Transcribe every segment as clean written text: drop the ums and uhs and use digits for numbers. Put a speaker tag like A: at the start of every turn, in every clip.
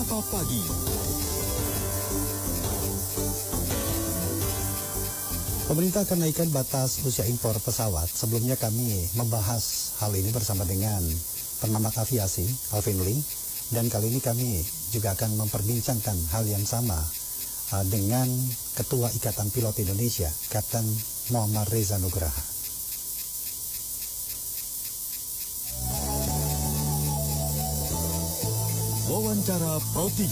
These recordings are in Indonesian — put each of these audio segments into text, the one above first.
A: Sapa Pagi.
B: Pemerintah akan naikkan batas usia impor pesawat. Sebelumnya kami membahas hal ini bersama dengan pengamat aviasi, Alvin Lee. Dan kali ini kami juga akan memperbincangkan hal yang sama dengan Ketua Ikatan Pilot Indonesia, Kapten Muhammad Reza Nugraha.
A: Wawancara Pro 3.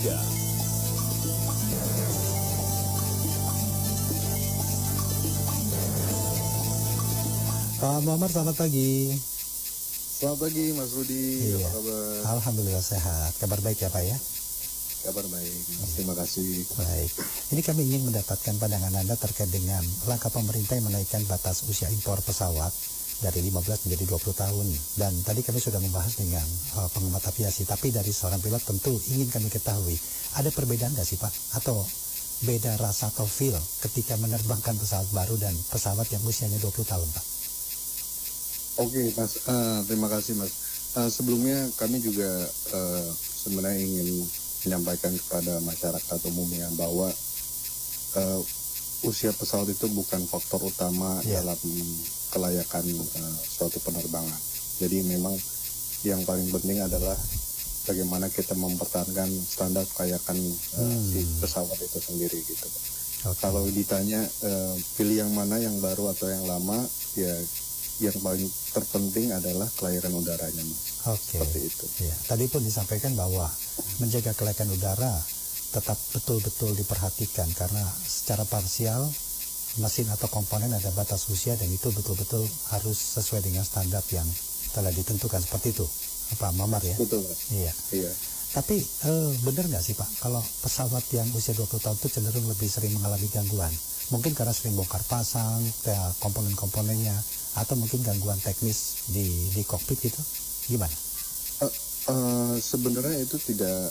B: Pak Muhammad, selamat pagi.
C: Selamat pagi Mas Rudi,
B: Iya.
C: apa kabar?
B: Alhamdulillah sehat. Kabar baik ya Pak ya?
C: Kabar baik, terima kasih.
B: Baik. Ini kami ingin mendapatkan pandangan Anda terkait dengan langkah pemerintah yang menaikkan batas usia impor pesawat dari 15 menjadi 20 tahun. Dan tadi kami sudah membahas dengan pengamat aviasi, tapi dari seorang pilot tentu ingin kami ketahui, ada perbedaan nggak sih Pak? Atau beda rasa atau feel ketika menerbangkan pesawat baru dan pesawat yang usianya 20 tahun Pak?
C: Oke Mas, terima kasih Mas. Sebelumnya kami juga sebenarnya ingin menyampaikan kepada masyarakat umumnya bahwa usia pesawat itu bukan faktor utama dalam kelayakan suatu penerbangan. Jadi memang yang paling penting adalah bagaimana kita mempertahankan standar kelayakan si pesawat itu sendiri gitu. Okay. Kalau ditanya pilih yang mana, yang baru atau yang lama, ya yang paling terpenting adalah kelayakan udaranya, Mas.
B: Oke.
C: Seperti itu.
B: Ya, tadi pun disampaikan bahwa menjaga kelayakan udara tetap betul-betul diperhatikan karena secara parsial mesin atau komponen ada batas usia dan itu betul-betul harus sesuai dengan standar yang telah ditentukan, seperti itu Pak Mamar ya?
C: Betul Mas.
B: Iya. Tapi benar nggak sih Pak kalau pesawat yang usia 20 tahun itu cenderung lebih sering mengalami gangguan? Mungkin karena sering bongkar pasang komponen-komponennya, atau mungkin gangguan teknis di kokpit gitu? Gimana?
C: Sebenarnya itu tidak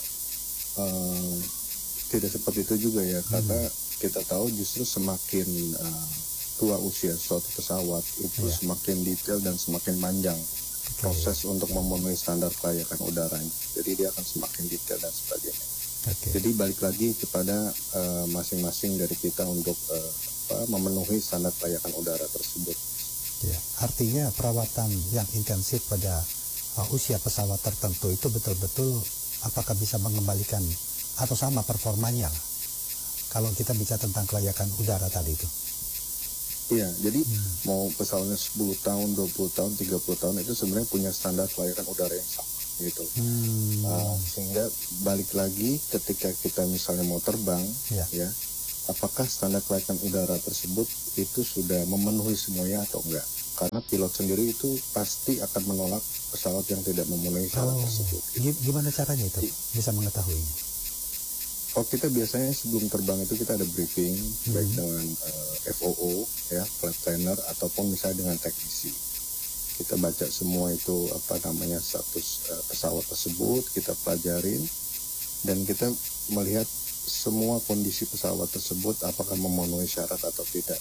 C: seperti itu juga ya, karena kita tahu justru semakin tua usia suatu pesawat itu semakin detail dan semakin panjang proses untuk memenuhi standar kelayakan udaranya. Jadi dia akan semakin detail dan sebagainya. Jadi balik lagi kepada masing-masing dari kita untuk memenuhi standar kelayakan udara tersebut.
B: Ya, artinya perawatan yang intensif pada usia pesawat tertentu itu betul-betul apakah bisa mengembalikan atau sama performanya kalau kita bicara tentang kelayakan udara tadi itu?
C: Iya, jadi mau pesawatnya 10 tahun, 20 tahun, 30 tahun itu sebenarnya punya standar kelayakan udara yang sama gitu. Sehingga balik lagi ketika kita misalnya mau terbang, ya, apakah standar kelayakan udara tersebut itu sudah memenuhi semuanya atau enggak? Karena pilot sendiri itu pasti akan menolak pesawat yang tidak memenuhi syarat tersebut. Gitu.
B: Gimana caranya itu bisa mengetahuinya?
C: Kita biasanya sebelum terbang itu kita ada briefing baik dengan FOO ya, flight trainer ataupun misalnya dengan teknisi. Kita baca semua itu status pesawat tersebut, kita pelajarin dan kita melihat semua kondisi pesawat tersebut apakah memenuhi syarat atau tidak.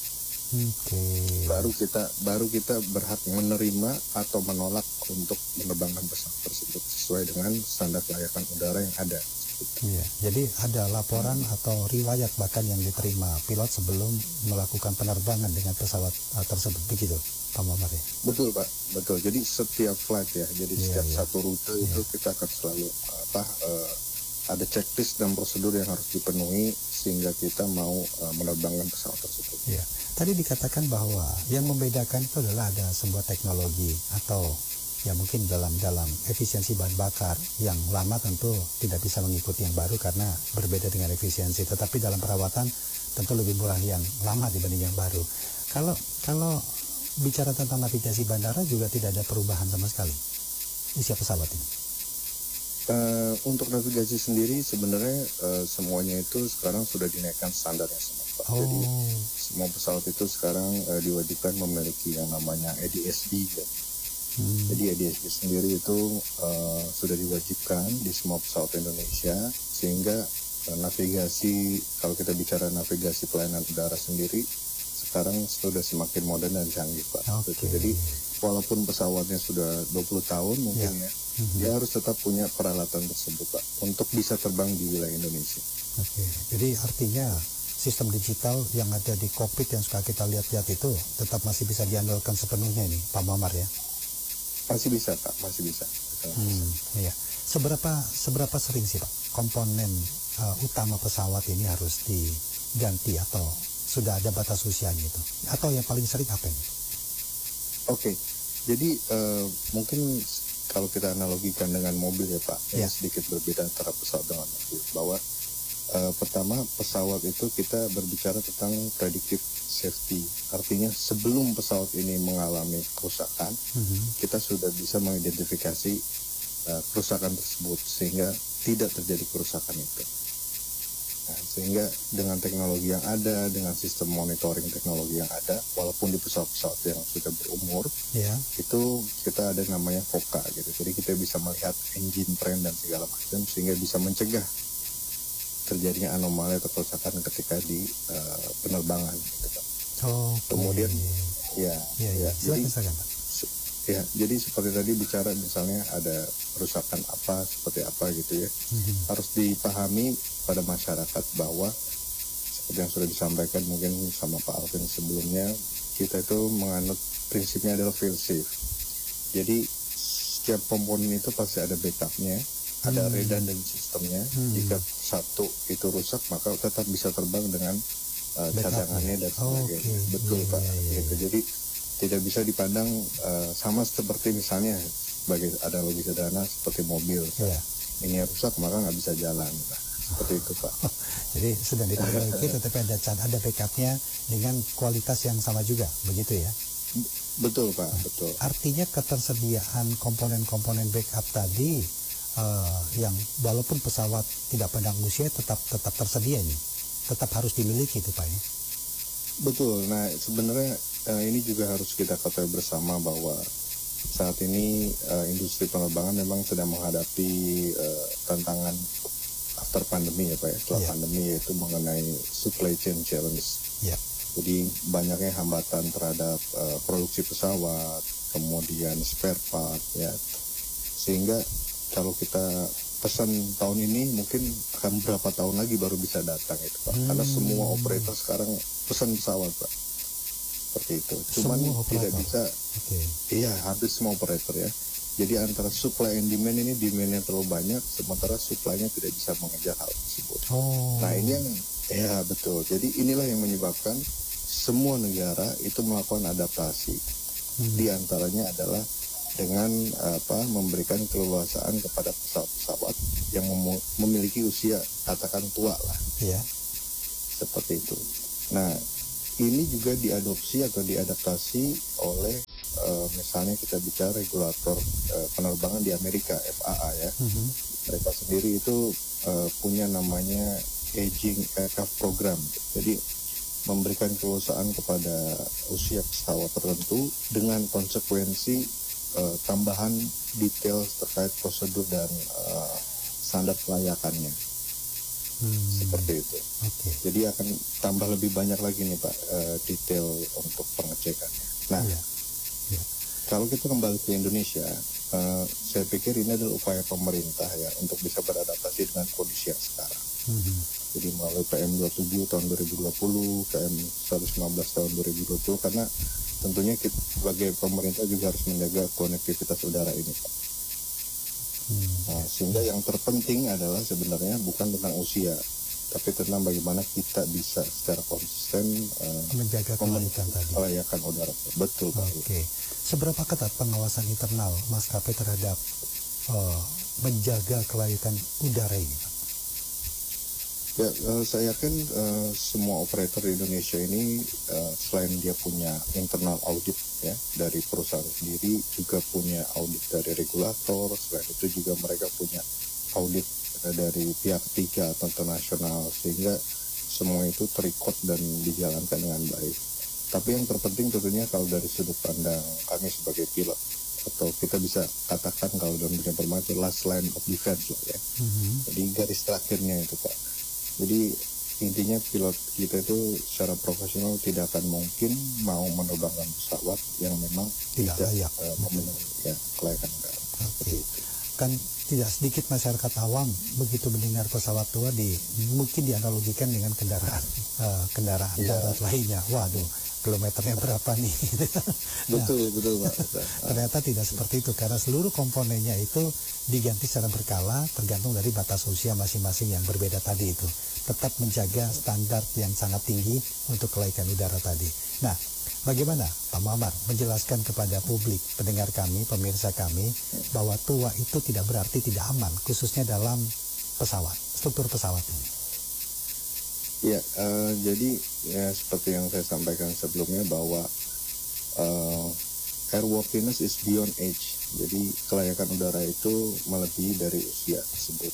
C: Baru kita berhak menerima atau menolak untuk menerbangkan pesawat tersebut sesuai dengan standar kelayakan udara yang ada.
B: Iya, jadi ada laporan atau riwayat bahkan yang diterima pilot sebelum melakukan penerbangan dengan pesawat tersebut, begitu Pak Muhammad ya?
C: Betul Pak, betul. Jadi setiap flight ya, jadi setiap satu rute itu kita akan selalu ada checklist dan prosedur yang harus dipenuhi sehingga kita mau menerbangkan pesawat tersebut.
B: Iya, tadi dikatakan bahwa yang membedakan itu adalah ada sebuah teknologi atau ya mungkin dalam efisiensi bahan bakar yang lama tentu tidak bisa mengikuti yang baru karena berbeda dengan efisiensi, tetapi dalam perawatan tentu lebih murah yang lama dibanding yang baru. Kalau bicara tentang navigasi bandara juga tidak ada perubahan sama sekali usia pesawat ini.
C: Untuk navigasi sendiri sebenarnya semuanya itu sekarang sudah dinaikkan standarnya semua Pak. Jadi semua pesawat itu sekarang diwajibkan memiliki yang namanya ADS-B ya. Jadi ADS-B sendiri itu sudah diwajibkan di semua pesawat Indonesia sehingga navigasi, kalau kita bicara navigasi pelayanan udara sendiri sekarang sudah semakin modern dan canggih Pak. Jadi walaupun pesawatnya sudah 20 tahun mungkin ya, dia harus tetap punya peralatan tersebut Pak untuk bisa terbang di wilayah Indonesia.
B: Oke, jadi artinya sistem digital yang ada di kokpit yang suka kita lihat-lihat itu tetap masih bisa diandalkan sepenuhnya ini, Pak Muammar ya?
C: Masih bisa Pak, masih bisa.
B: Iya. Seberapa sering sih Pak komponen utama pesawat ini harus diganti atau sudah ada batas usianya itu? Atau yang paling sering apa ini?
C: Oke, jadi mungkin kalau kita analogikan dengan mobil ya Pak, ini sedikit berbeda antara pesawat dengan mobil. Bahwa pertama pesawat itu kita berbicara tentang predictive safety. Artinya sebelum pesawat ini mengalami kerusakan, kita sudah bisa mengidentifikasi kerusakan tersebut sehingga tidak terjadi kerusakan itu. Nah, sehingga dengan teknologi yang ada, dengan sistem monitoring teknologi yang ada, walaupun di pesawat-pesawat yang sudah berumur, itu kita ada namanya FOCA gitu. Jadi kita bisa melihat engine trend dan segala macam sehingga bisa mencegah terjadinya anomali atau kerusakan ketika di penerbangan gitu kan. Kemudian jadi seperti tadi bicara misalnya ada kerusakan apa seperti apa gitu ya, harus dipahami pada masyarakat bahwa seperti yang sudah disampaikan mungkin sama Pak Alvin sebelumnya, kita itu menganut prinsipnya adalah fail safe. Jadi setiap komponen itu pasti ada backupnya, ada redundant sistemnya. Jika satu itu rusak maka tetap bisa terbang dengan cadangannya dan sebagainya. Betul Pak. Gitu. Jadi tidak bisa dipandang sama seperti misalnya sebagai analogi sederhana seperti mobil. Ini rusak maka nggak bisa jalan. Nah, seperti itu Pak.
B: Jadi sedang diperbaiki tetapi ada backupnya dengan kualitas yang sama juga, begitu ya?
C: Betul Pak, betul.
B: Artinya ketersediaan komponen-komponen backup tadi yang walaupun pesawat tidak pandang usia tetap tersedia ini, tetap harus dimiliki itu Pak ya?
C: Betul. Nah sebenarnya ini juga harus kita ketahui bersama bahwa saat ini industri penerbangan memang sedang menghadapi tantangan after pandemi ya Pak ya, setelah pandemi, yaitu mengenai supply chain challenge. Jadi banyaknya hambatan terhadap produksi pesawat, kemudian spare part ya, sehingga kalau kita pesan tahun ini mungkin akan berapa tahun lagi baru bisa datang itu Pak, karena semua operator sekarang pesan pesawat Pak, seperti itu. Cuman tidak bisa, iya hampir semua operator ya. Jadi antara supply and demand ini, demand-nya terlalu banyak, sementara supply-nya tidak bisa mengejar hal tersebut. Nah ini yang, ya betul. Jadi inilah yang menyebabkan semua negara itu melakukan adaptasi. Di antaranya adalah dengan memberikan keleluasaan kepada pesawat-pesawat yang memiliki usia katakan tua lah. Seperti itu. Nah ini juga diadopsi atau diadaptasi oleh misalnya kita bicara regulator penerbangan di Amerika, FAA ya. Mereka sendiri itu punya namanya Aging Aircraft Program. Jadi memberikan keleluasaan kepada usia pesawat tertentu dengan konsekuensi tambahan detail terkait prosedur dan standar kelayakannya. Seperti itu. Jadi akan tambah lebih banyak lagi nih Pak detail untuk pengecekannya. Nah, kalau kita kembali ke Indonesia, saya pikir ini adalah upaya pemerintah ya untuk bisa beradaptasi dengan kondisi yang sekarang. Jadi melalui PM 27 tahun 2020, PM 115 tahun 2020, karena tentunya kita sebagai pemerintah juga harus menjaga konektivitas udara ini Pak. Nah, sehingga yang terpenting adalah sebenarnya bukan tentang usia, tapi tentang bagaimana kita bisa secara konsisten
B: menjaga
C: kelayakan udara. Betul Pak.
B: Seberapa ketat pengawasan internal maskapai terhadap menjaga kelayakan udara ini Pak?
C: Ya, saya yakin semua operator di Indonesia ini selain dia punya internal audit ya dari perusahaan sendiri, juga punya audit dari regulator. Selain itu juga mereka punya audit dari pihak ketiga atau internasional, sehingga semua itu terikut dan dijalankan dengan baik. Tapi yang terpenting tentunya kalau dari sudut pandang kami sebagai pilot, atau kita bisa katakan kalau dalam dunia penerbangan itu last line of defense lah ya. Jadi garis terakhirnya itu Pak. Jadi intinya pilot kita itu secara profesional tidak akan mungkin mau menerbangkan pesawat yang memang
B: Tidak layak.
C: memenuhi kelayakan udara. Seperti itu.
B: Kan tidak sedikit masyarakat awam begitu mendengar pesawat tua mungkin dianalogikan dengan kendaraan darat lainnya. Waduh, kilometernya berapa nih?
C: Betul Pak.
B: Ternyata tidak seperti itu karena seluruh komponennya itu diganti secara berkala tergantung dari batas usia masing-masing yang berbeda tadi itu. Tetap menjaga standar yang sangat tinggi untuk kelaikan udara tadi. Nah, bagaimana Pak Muammar menjelaskan kepada publik, pendengar kami, pemirsa kami, bahwa tua itu tidak berarti tidak aman, khususnya dalam pesawat, struktur pesawat ini?
C: Ya, jadi seperti yang saya sampaikan sebelumnya bahwa airworthiness is beyond age. Jadi kelayakan udara itu melebihi dari usia tersebut.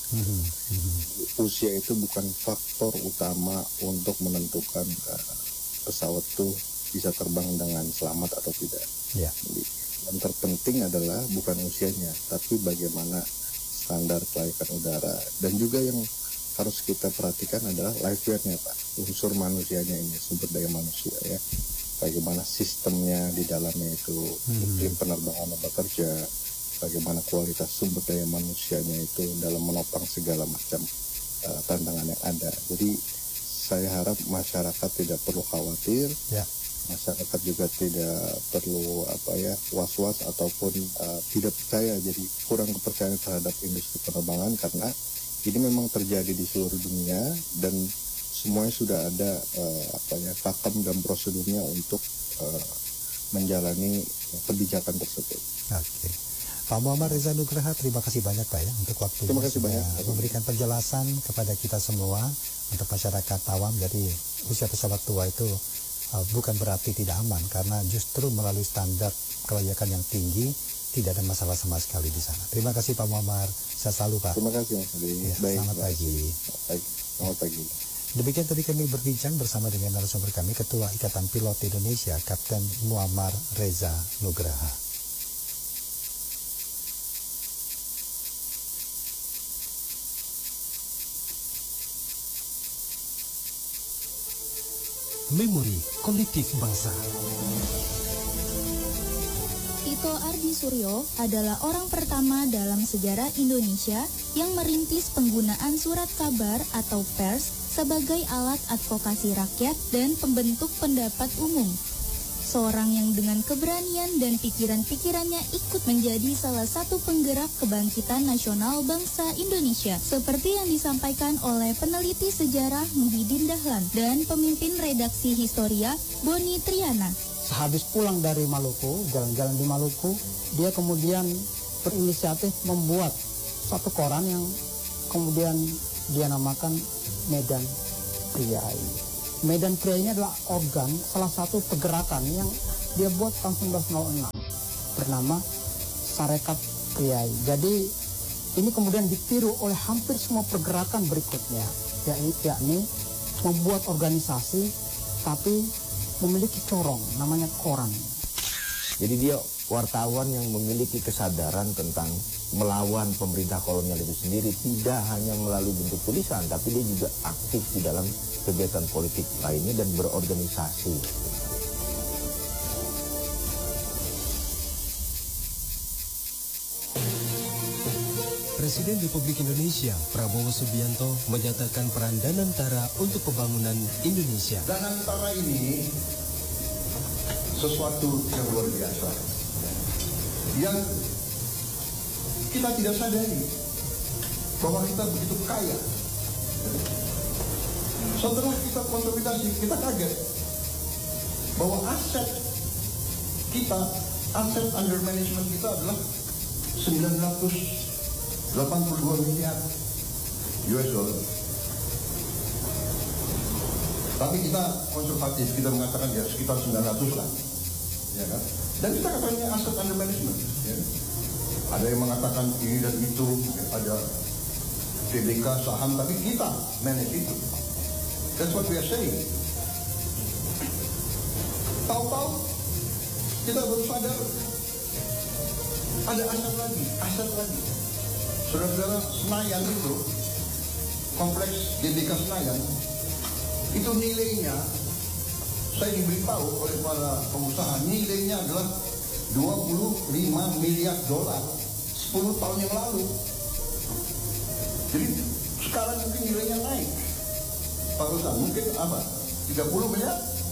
C: Usia itu bukan faktor utama untuk menentukan pesawat itu bisa terbang dengan selamat atau tidak.
B: Ya.
C: Jadi, yang terpenting adalah bukan usianya, tapi bagaimana standar kelayakan udara. Dan juga yang harus kita perhatikan adalah lifewear-nya Pak, unsur manusianya ini, sumber daya manusia ya. Bagaimana sistemnya di dalamnya itu, iklim penerbangan dan bekerja, bagaimana kualitas sumber daya manusianya itu dalam menopang segala macam tantangan yang ada. Jadi saya harap masyarakat tidak perlu khawatir, masyarakat juga tidak perlu was-was ataupun tidak percaya, jadi kurang kepercayaan terhadap industri penerbangan karena ini memang terjadi di seluruh dunia dan semuanya sudah ada pakem dan prosedurnya untuk menjalani kebijakan tersebut.
B: Oke. Pak Muammar Reza Nugraha, terima kasih banyak Pak ya untuk waktunya.
C: Terima kasih banyak.
B: Memberikan penjelasan kepada kita semua untuk masyarakat awam. Jadi usia pesawat tua itu bukan berarti tidak aman karena justru melalui standar kelayakan yang tinggi tidak ada masalah sama sekali di sana. Terima kasih Pak Muammar. Saya selalu Pak.
C: Terima kasih Mas Adi.
B: Ya, selamat pagi.
C: Selamat pagi.
B: Demikian tadi kami berbincang bersama dengan narasumber kami, Ketua Ikatan Pilot Indonesia, Kapten Muammar Reza Nugraha.
A: Memori Kolektif Bangsa.
D: Tito Ardi Suryo adalah orang pertama dalam sejarah Indonesia yang merintis penggunaan surat kabar atau pers sebagai alat advokasi rakyat dan pembentuk pendapat umum. Seorang yang dengan keberanian dan pikiran-pikirannya ikut menjadi salah satu penggerak kebangkitan nasional bangsa Indonesia, seperti yang disampaikan oleh peneliti sejarah Muhyiddin Dahlan dan pemimpin redaksi Historia Boni Triana.
E: Sehabis pulang dari Maluku, jalan-jalan di Maluku, dia kemudian berinisiatif membuat satu koran yang kemudian dia namakan Medan Priai. Medan Priai ini adalah organ, salah satu pergerakan yang dia buat tahun 1906 bernama Sarekat Priai. Jadi ini kemudian ditiru oleh hampir semua pergerakan berikutnya, yakni membuat organisasi tapi memiliki corong, namanya koran.
F: Jadi dia wartawan yang memiliki kesadaran tentang melawan pemerintah kolonial itu sendiri, tidak hanya melalui bentuk tulisan, tapi dia juga aktif di dalam kegiatan politik lainnya dan berorganisasi.
A: Presiden Republik Indonesia Prabowo Subianto menyatakan peran Danantara untuk pembangunan Indonesia.
G: Danantara ini sesuatu yang luar biasa, yang kita tidak sadari bahwa kita begitu kaya. Setelah kita konsolidasi, kita kaget bahwa aset kita, aset under management kita adalah 982 miliar US dollar. Tapi kita konservatif, kita mengatakan ya sekitar 900 lah, ya kan? Dan kita katanya aset under management. Ya. Ada yang mengatakan ini dan itu, ada TBK saham, tapi kita manage itu. That's what we are saying. Tahu-tahu kita baru sadar ada aset lagi. Saudara-saudara, Senayan itu, kompleks GBK Senayan, itu nilainya, saya diberitahu oleh para pengusaha, nilainya adalah 25 miliar dolar 10 tahun yang lalu. Jadi sekarang mungkin nilainya naik. Pak Ruslan, mungkin apa? 30 miliar?